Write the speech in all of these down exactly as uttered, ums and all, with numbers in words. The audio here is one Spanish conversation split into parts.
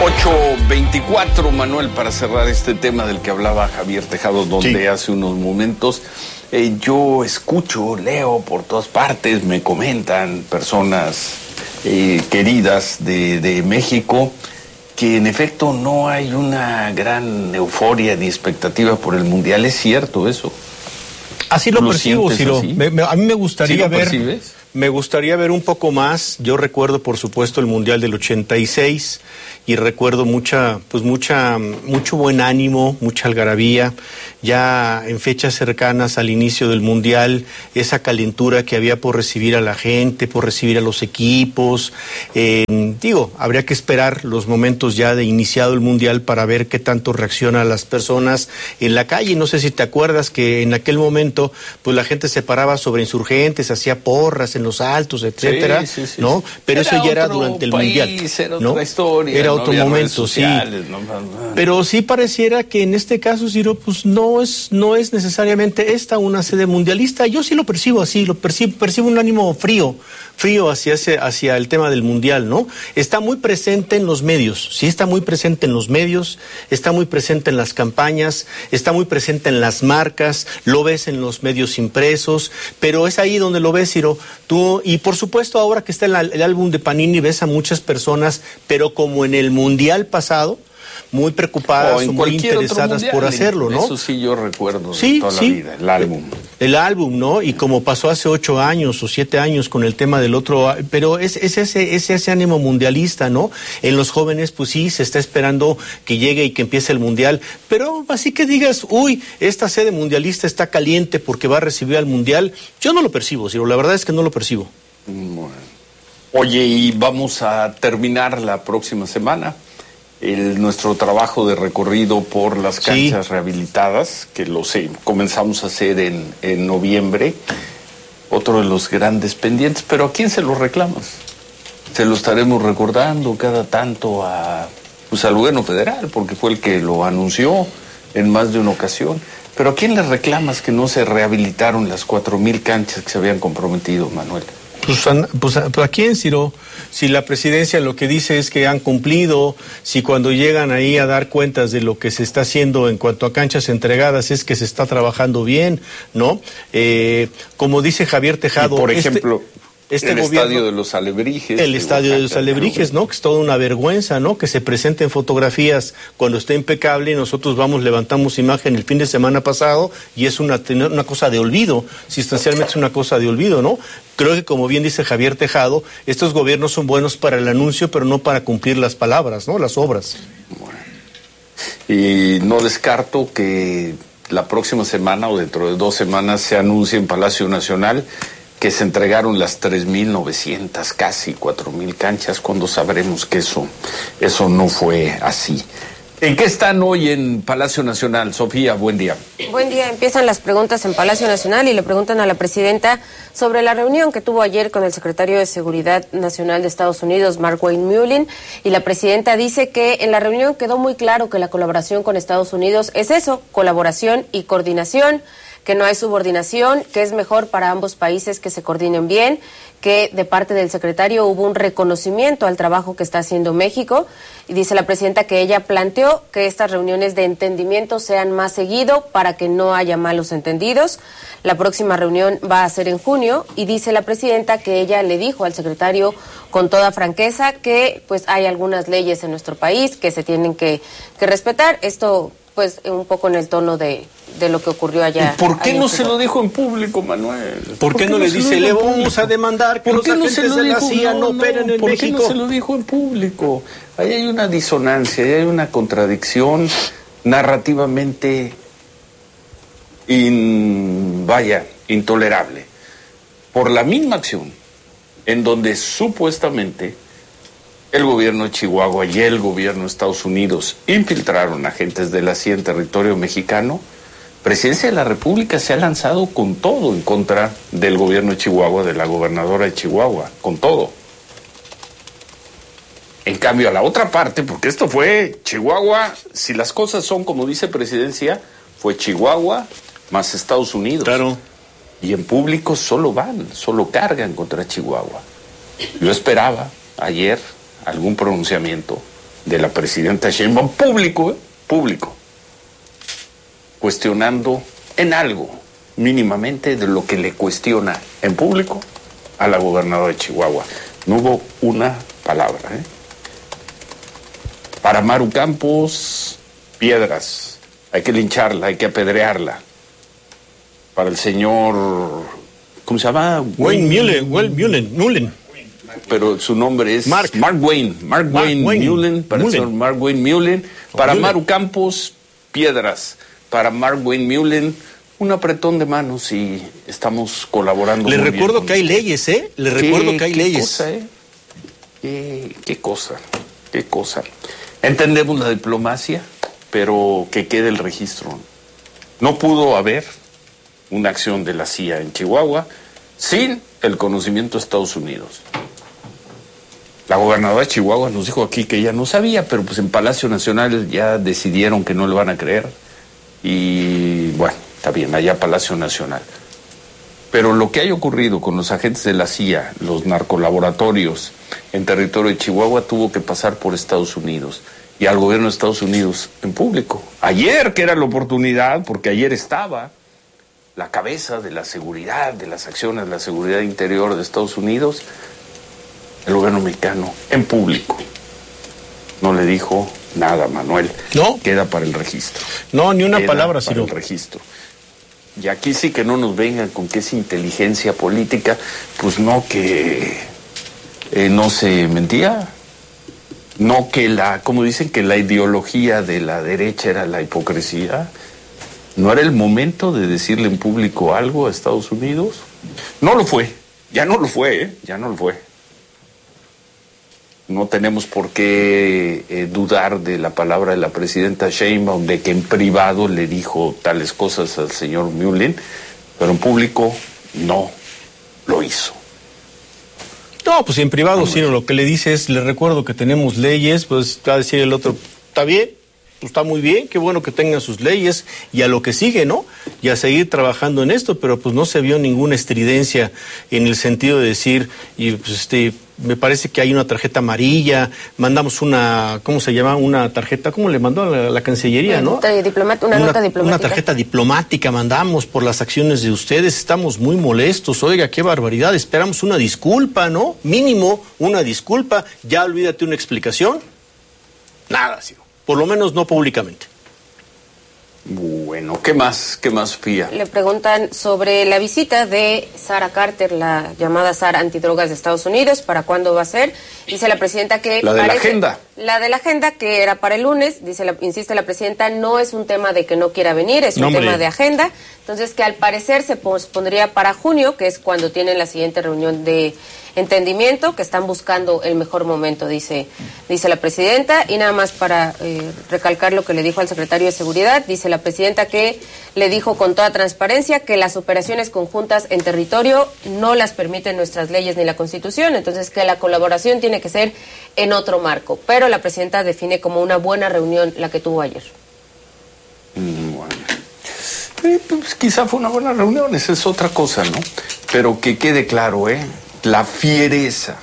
ocho veinticuatro, Manuel, para cerrar este tema del que hablaba Javier Tejado, donde sí. hace unos momentos eh, yo escucho, leo por todas partes, me comentan personas eh, queridas de, de México, que en efecto no hay una gran euforia ni expectativa por el Mundial. ¿Es cierto eso? Así lo percibo, Ciro. Me, me, a mí me gustaría ¿Sí lo ver... percibes? Me gustaría ver un poco más. Yo recuerdo, por supuesto, el Mundial del ochenta y seis y recuerdo mucha, pues mucha, mucho buen ánimo, mucha algarabía. Ya en fechas cercanas al inicio del Mundial, esa calentura que había por recibir a la gente, por recibir a los equipos. Eh, digo, habría que esperar los momentos ya de iniciado el Mundial para ver qué tanto reaccionan las personas en la calle. No sé si te acuerdas que en aquel momento, pues la gente se paraba sobre Insurgentes, hacía porras en los altos, etcétera, sí, sí, sí, ¿no? Pero era eso ya era durante el país, Mundial, era ¿no? Otra historia, era no otro momento, sociales, sí. No, no, no. Pero sí pareciera que en este caso, Ciro, pues no es, no es necesariamente esta una sede mundialista. Yo sí lo percibo así, lo percibo, percibo un ánimo frío, frío hacia ese, hacia el tema del Mundial, ¿no? Está muy presente en los medios, sí está muy presente en los medios, está muy presente en las campañas, está muy presente en las marcas, lo ves en los medios impresos, pero es ahí donde lo ves, Ciro. Tú, y por supuesto ahora que está el, el álbum de Panini ves a muchas personas, pero como en el Mundial pasado, muy preocupadas o, o muy interesadas por hacerlo, ¿no? Eso sí yo recuerdo sí, de toda sí. la vida, el álbum. El álbum, ¿no? Y como pasó hace ocho años o siete años con el tema del otro, pero es, es ese, es ese ánimo mundialista, ¿no? En los jóvenes, pues sí, se está esperando que llegue y que empiece el Mundial, pero así que digas, uy, esta sede mundialista está caliente porque va a recibir al Mundial, yo no lo percibo, Ciro, la verdad es que no lo percibo. Bueno. Oye, y vamos a terminar la próxima semana el, nuestro trabajo de recorrido por las canchas sí. rehabilitadas, que lo sé, comenzamos a hacer en, en noviembre, otro de los grandes pendientes, pero ¿a quién se lo reclamas? Se lo estaremos recordando cada tanto a, pues, al gobierno federal, porque fue el que lo anunció en más de una ocasión, pero ¿a quién le reclamas que no se rehabilitaron las cuatro mil canchas que se habían comprometido, Manuel? Pues, pues, ¿a quién, Ciro? Si la presidencia lo que dice es que han cumplido, si cuando llegan ahí a dar cuentas de lo que se está haciendo en cuanto a canchas entregadas es que se está trabajando bien, ¿no? Eh, como dice Javier Tejado... Y por ejemplo... Este... Este el gobierno, estadio de los Alebrijes. El estadio Oaxaca, de los Alebrijes, ¿no? Que es toda una vergüenza, ¿no? Que se presenten fotografías cuando está impecable y nosotros vamos, levantamos imagen el fin de semana pasado y es una, una cosa de olvido, sustancialmente es una cosa de olvido, ¿no? Creo que como bien dice Javier Tejado, estos gobiernos son buenos para el anuncio, pero no para cumplir las palabras, ¿no? Las obras. Bueno. Y no descarto que la próxima semana o dentro de dos semanas se anuncie en Palacio Nacional que se entregaron las tres mil novecientas, casi cuatro mil canchas, cuando sabremos que eso, eso no fue así. ¿En qué están hoy en Palacio Nacional? Sofía, buen día. Buen día. Empiezan las preguntas en Palacio Nacional y le preguntan a la presidenta sobre la reunión que tuvo ayer con el secretario de Seguridad Nacional de Estados Unidos, Mark Wayne Mullin, y la presidenta dice que en la reunión quedó muy claro que la colaboración con Estados Unidos es eso, colaboración y coordinación, que no hay subordinación, que es mejor para ambos países que se coordinen bien, que de parte del secretario hubo un reconocimiento al trabajo que está haciendo México, y dice la presidenta que ella planteó que estas reuniones de entendimiento sean más seguido para que no haya malos entendidos. La próxima reunión va a ser en junio, y dice la presidenta que ella le dijo al secretario con toda franqueza que pues hay algunas leyes en nuestro país que se tienen que, que respetar. Esto pues un poco en el tono de, de lo que ocurrió allá. ¿Y por qué no se lo dijo en público, Manuel? ¿Por qué no le dice, le vamos a demandar que los agentes de la C I A no operen en México? ¿Por qué no se lo dijo en público? Ahí hay una disonancia, ahí hay una contradicción narrativamente, in, vaya, intolerable. Por la misma acción, en donde supuestamente el gobierno de Chihuahua y el gobierno de Estados Unidos infiltraron agentes de la C I A en territorio mexicano, Presidencia de la República se ha lanzado con todo en contra del gobierno de Chihuahua, de la gobernadora de Chihuahua, con todo. En cambio, a la otra parte, porque esto fue Chihuahua, si las cosas son como dice Presidencia, fue Chihuahua más Estados Unidos. Claro. Y en público solo van, solo cargan contra Chihuahua. Yo esperaba ayer algún pronunciamiento de la presidenta Sheinbaum, público, ¿eh? público, cuestionando en algo, mínimamente, de lo que le cuestiona en público a la gobernadora de Chihuahua. No hubo una palabra, ¿eh? Para Maru Campos, piedras, hay que lincharla, hay que apedrearla. Para el señor, ¿cómo se llama? Wayne Mullen, Wayne Mullen, Mullen. Pero su nombre es Mark, Mark Wayne, Mark, Mark Wayne, Wayne Mullen, para Mullen. el señor Mark Wayne Mullen. Para Mullen. Maru Campos, piedras. Para Mark Wayne Mullen, un apretón de manos y estamos colaborando. Le muy recuerdo bien que hay leyes, ¿eh? Le recuerdo que hay qué leyes. Cosa, ¿eh? ¿Qué, qué cosa, qué cosa. Entendemos la diplomacia, pero que quede el registro. No pudo haber una acción de la C I A en Chihuahua sin el conocimiento de Estados Unidos. La gobernadora de Chihuahua nos dijo aquí que ella no sabía, pero pues en Palacio Nacional ya decidieron que no le van a creer. Y bueno, está bien, allá Palacio Nacional. Pero lo que haya ocurrido con los agentes de la C I A, los narcolaboratorios en territorio de Chihuahua, tuvo que pasar por Estados Unidos y al gobierno de Estados Unidos en público. Ayer, que era la oportunidad, porque ayer estaba la cabeza de la seguridad, de las acciones de la seguridad interior de Estados Unidos, el gobierno mexicano en público. No le dijo nada, Manuel. No. Queda para el registro. No, ni una Queda palabra, para Ciro. el registro. Y aquí sí que no nos vengan con que es inteligencia política, pues no, que eh, no se mentía, no que la, como dicen, que la ideología de la derecha era la hipocresía. ¿No era el momento de decirle en público algo a Estados Unidos? No lo fue, ya no lo fue, ¿eh? ya no lo fue. No tenemos por qué eh, dudar de la palabra de la presidenta Sheinbaum, de que en privado le dijo tales cosas al señor Mullen, pero en público no lo hizo. No, pues en privado, sí, lo que le dice es, le recuerdo que tenemos leyes, pues va a decir el otro, está bien, pues está muy bien, qué bueno que tengan sus leyes y a lo que sigue, ¿no? Y a seguir trabajando en esto, pero pues no se vio ninguna estridencia en el sentido de decir, y pues este, me parece que hay una tarjeta amarilla, mandamos una, ¿cómo se llama? Una tarjeta, ¿cómo le mandó a la, la Cancillería, no? Diplomat, una, una nota diplomática. Una tarjeta diplomática mandamos por las acciones de ustedes, estamos muy molestos, oiga, qué barbaridad, esperamos una disculpa, ¿no? Mínimo una disculpa, ya olvídate una explicación. Nada, sí. Por lo menos no públicamente. Bueno, ¿qué más? ¿Qué más, Fía? Le preguntan sobre la visita de Sarah Carter, la llamada Sarah antidrogas de Estados Unidos, ¿para cuándo va a ser? Dice la presidenta que... La de parece, la agenda. La de la agenda, que era para el lunes, dice la, insiste la presidenta, no es un tema de que no quiera venir, es un no, tema de agenda. Entonces, que al parecer se pospondría para junio, que es cuando tienen la siguiente reunión de entendimiento, que están buscando el mejor momento, dice, dice la presidenta. Y nada más para eh, recalcar lo que le dijo al secretario de Seguridad, dice la presidenta que le dijo con toda transparencia que las operaciones conjuntas en territorio no las permiten nuestras leyes ni la Constitución, entonces que la colaboración tiene que ser en otro marco. Pero la presidenta define como una buena reunión la que tuvo ayer. Bueno, eh, pues quizá fue una buena reunión, esa es otra cosa, ¿no? Pero que quede claro, ¿eh? La fiereza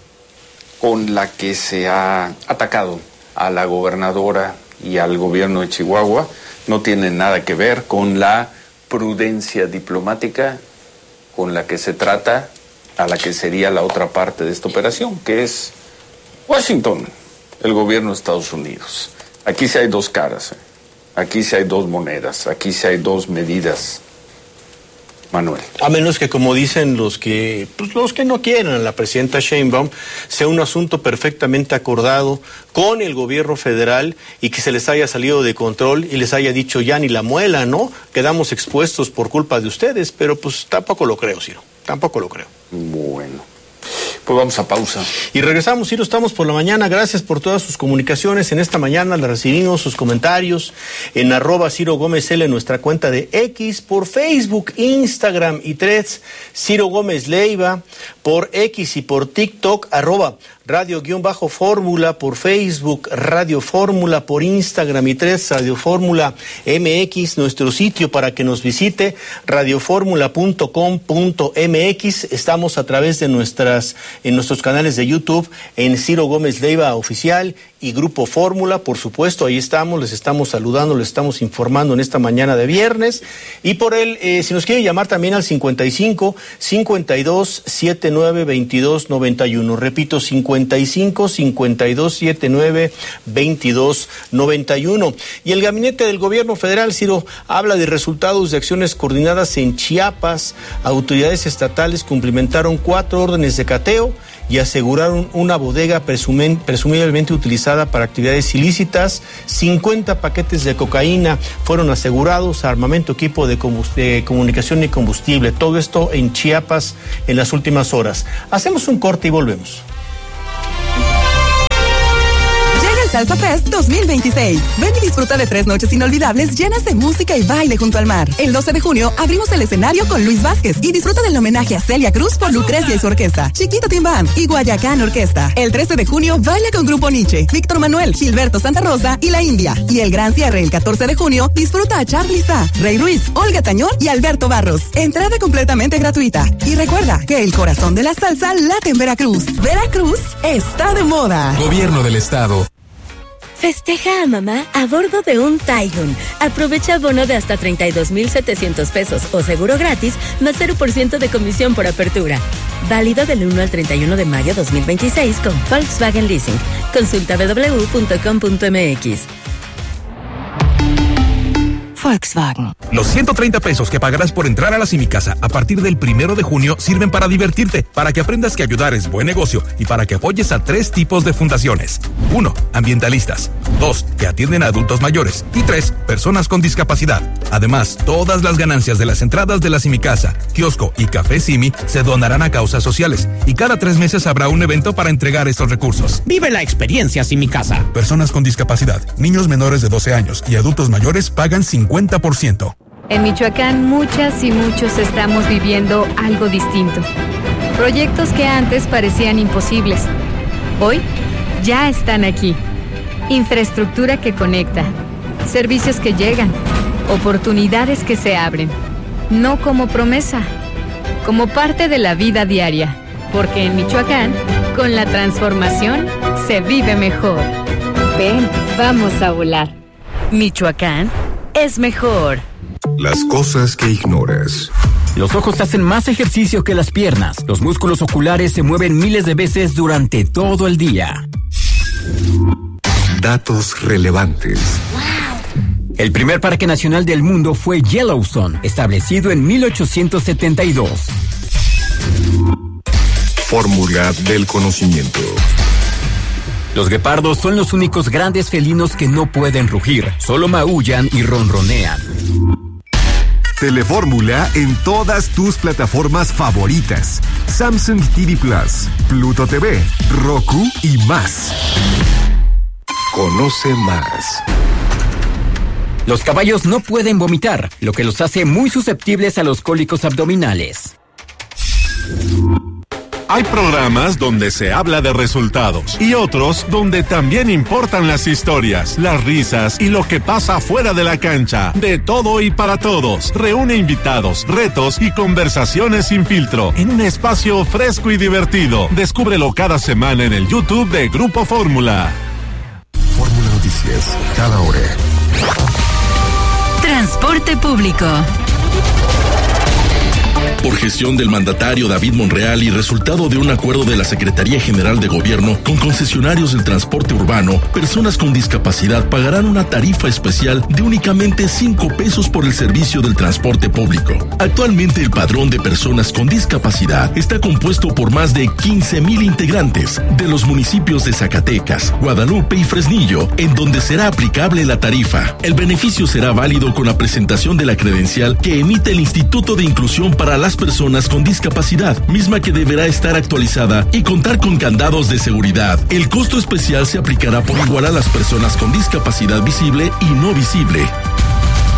con la que se ha atacado a la gobernadora y al gobierno de Chihuahua no tiene nada que ver con la prudencia diplomática con la que se trata a la que sería la otra parte de esta operación, que es Washington, el gobierno de Estados Unidos. Aquí sí hay dos caras, ¿eh? Aquí sí hay dos monedas, aquí sí hay dos medidas. Manuel. A menos que, como dicen los que pues los que no quieren a la presidenta Sheinbaum, sea un asunto perfectamente acordado con el gobierno federal y que se les haya salido de control y les haya dicho ya ni la muela, ¿no? Quedamos expuestos por culpa de ustedes, pero pues tampoco lo creo, Ciro, tampoco lo creo. Bueno, pues vamos a pausa. Y regresamos, Ciro, estamos por la mañana. Gracias por todas sus comunicaciones en esta mañana. Le recibimos sus comentarios en arroba Ciro Gómez L en nuestra cuenta de X, por Facebook, Instagram y Threads, Ciro Gómez Leiva, por X y por TikTok, arroba Radio-Fórmula, por Facebook, Radio Fórmula, por Instagram y Threads, Radio Fórmula M X, nuestro sitio para que nos visite, radioformula punto com punto m x. Estamos a través de nuestras, en nuestros canales de YouTube, en Ciro Gómez Leiva Oficial y Grupo Fórmula, por supuesto, ahí estamos, les estamos saludando, les estamos informando en esta mañana de viernes. Y por él, eh, si nos quiere llamar también al cincuenta y cinco, cincuenta y dos, setenta y nueve, veintidós, noventa y uno. Repito, cincuenta y cinco, cincuenta y dos, setenta y nueve, veintidós, noventa y uno. Y el gabinete del gobierno federal, Ciro, habla de resultados de acciones coordinadas en Chiapas. Autoridades estatales cumplimentaron cuatro órdenes de cateo y aseguraron una bodega presumen, presumiblemente utilizada para actividades ilícitas. cincuenta paquetes de cocaína fueron asegurados, armamento, equipo de, de comunicación y combustible. Todo esto en Chiapas en las últimas horas. Hacemos un corte y volvemos. Salsa Fest dos mil veintiséis. Ven y disfruta de tres noches inolvidables llenas de música y baile junto al mar. El doce de junio abrimos el escenario con Luis Vázquez y disfruta del homenaje a Celia Cruz por Lucrecia y su orquesta, Chiquito Timbán y Guayacán Orquesta. El trece de junio baila con Grupo Nietzsche, Víctor Manuel, Gilberto Santa Rosa y La India. Y el gran cierre el catorce de junio disfruta a Charly Sá, Rey Ruiz, Olga Tañón y Alberto Barros. Entrada completamente gratuita. Y recuerda que el corazón de la salsa late en Veracruz. Veracruz está de moda. Gobierno del Estado. Festeja a mamá a bordo de un Taigun. Aprovecha bono de hasta treinta y dos mil setecientos pesos o seguro gratis más cero por ciento de comisión por apertura. Válido del uno al treinta y uno de mayo dos mil veintiséis con Volkswagen Leasing. Consulta doble u doble u doble u punto com punto m x. Volkswagen. Los ciento treinta pesos que pagarás por entrar a la Simicasa a partir del primero de junio sirven para divertirte, para que aprendas que ayudar es buen negocio y para que apoyes a tres tipos de fundaciones. Uno, ambientalistas. Dos, que atienden a adultos mayores. Y tres, personas con discapacidad. Además, todas las ganancias de las entradas de la Simicasa, kiosco y café Simi se donarán a causas sociales. Y cada tres meses habrá un evento para entregar estos recursos. Vive la experiencia Simicasa. Personas con discapacidad, niños menores de doce años y adultos mayores pagan cincuenta por ciento. En Michoacán, muchas y muchos estamos viviendo algo distinto. Proyectos que antes parecían imposibles, hoy ya están aquí. Infraestructura que conecta, servicios que llegan, oportunidades que se abren. No como promesa, como parte de la vida diaria. Porque en Michoacán, con la transformación, se vive mejor. Ven, vamos a volar. Michoacán es mejor. Las cosas que ignoras. Los ojos hacen más ejercicio que las piernas. Los músculos oculares se mueven miles de veces durante todo el día. Datos relevantes. El primer parque nacional del mundo fue Yellowstone, establecido en mil ochocientos setenta y dos. Fórmula del conocimiento. Los guepardos son los únicos grandes felinos que no pueden rugir, solo maullan y ronronean. Telefórmula en todas tus plataformas favoritas. Samsung T V Plus, Pluto T V, Roku y más. Conoce más. Los caballos no pueden vomitar, lo que los hace muy susceptibles a los cólicos abdominales. Hay programas donde se habla de resultados y otros donde también importan las historias, las risas y lo que pasa fuera de la cancha. De todo y para todos. Reúne invitados, retos y conversaciones sin filtro en un espacio fresco y divertido. Descúbrelo cada semana en el YouTube de Grupo Fórmula. Fórmula Noticias, cada hora. Transporte público. Por gestión del mandatario David Monreal y resultado de un acuerdo de la Secretaría General de Gobierno con concesionarios del transporte urbano, personas con discapacidad pagarán una tarifa especial de únicamente cinco pesos por el servicio del transporte público. Actualmente el padrón de personas con discapacidad está compuesto por más de quince mil integrantes de los municipios de Zacatecas, Guadalupe y Fresnillo, en donde será aplicable la tarifa. El beneficio será válido con la presentación de la credencial que emite el Instituto de Inclusión para las personas con discapacidad, misma que deberá estar actualizada y contar con candados de seguridad. El costo especial se aplicará por igual a las personas con discapacidad visible y no visible.